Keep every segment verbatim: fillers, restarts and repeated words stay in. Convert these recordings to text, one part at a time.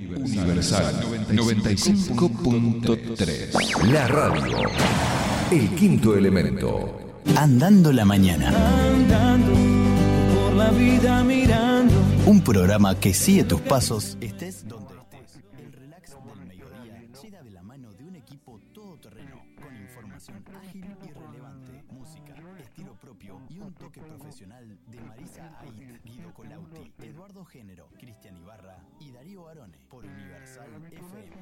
Universal noventa y cinco punto tres. La radio. El quinto elemento. Andando la mañana. Andando por la vida mirando. Un programa que sigue tus pasos, estés donde estés. El relax del mediodía llega de la mano de un equipo todoterreno con información ágil y relevante, música, estilo propio y un toque profesional de Marisa Ait, Guido Colauti, Eduardo Género, Cristian Ibarra y Darío Barone por Universal F M.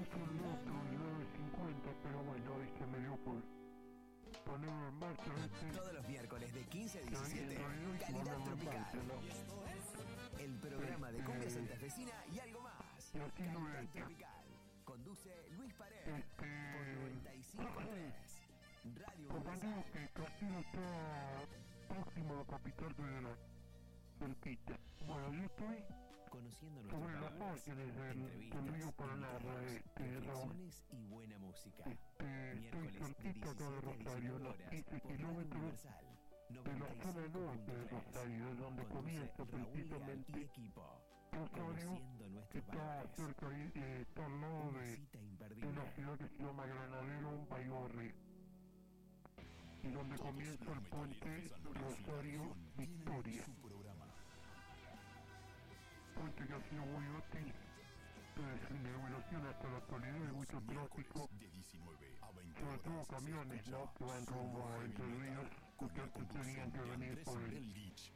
Todos los miércoles de quince a diecisiete, Calidad Tropical. El programa de cumbia santafesina y algo más. Calidad Tropical. Conduce Luis Pared por noventa y cinco punto tres. Radio Universal. Próximo a la capital federal del Quito. Bueno, yo estoy conociendo sobre nuestro la país, página del Río Paraná, este, reflexiones y buena música. Este, estoy Miércoles de cerquita acá de Rosario, unos quince kilómetros de la zona norte de Rosario, es donde comienza precisamente Rosario, que está cerca, eh, está al lado de, de una ciudad que se llama Granadero, un Baigorri, y donde comienza el puente Rosario Victoria. Puente que ha sido muy útil desde su inauguración hasta la actualidad, de mucho tráfico, sobre todo camiones, ¿no?, que van rumbo a Entre Ríos, porque antes tenían que venir por el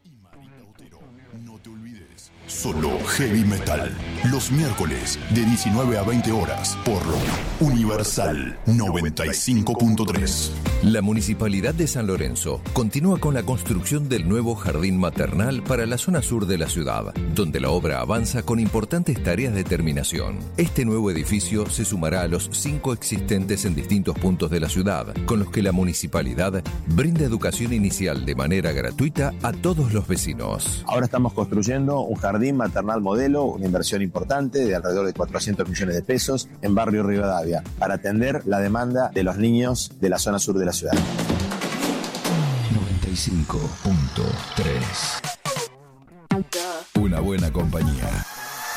No te olvides, solo Heavy Metal, los miércoles de diecinueve a veinte horas por Universal noventa y cinco punto tres. La Municipalidad de San Lorenzo continúa con la construcción del nuevo jardín maternal para la zona sur de la ciudad, donde la obra avanza con importantes tareas de terminación. Este nuevo edificio se sumará a los cinco existentes en distintos puntos de la ciudad, con los que la municipalidad brinda educación inicial de manera gratuita a todos los vecinos. Ahora estamos construyendo un jardín maternal modelo, una inversión importante de alrededor de cuatrocientos millones de pesos en Barrio Rivadavia, para atender la demanda de los niños de la zona sur de la ciudad. noventa y cinco punto tres. Una buena compañía.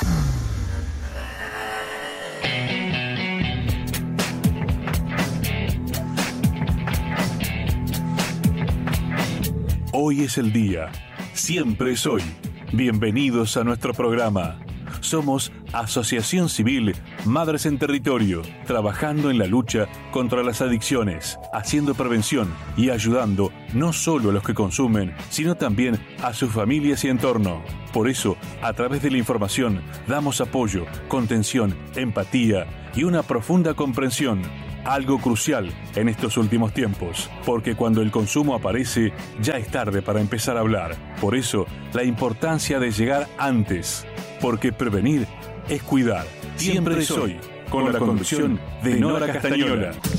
Hoy es el día. Siempre es hoy. Bienvenidos a nuestro programa. Somos Asociación Civil Madres en Territorio, trabajando en la lucha contra las adicciones, haciendo prevención y ayudando no solo a los que consumen, sino también a sus familias y entorno. Por eso, a través de la información, damos apoyo, contención, empatía y una profunda comprensión. Algo crucial en estos últimos tiempos, porque cuando el consumo aparece, ya es tarde para empezar a hablar. Por eso, la importancia de llegar antes, porque prevenir es cuidar. Siempre es hoy, con la conducción de Nora Castañola.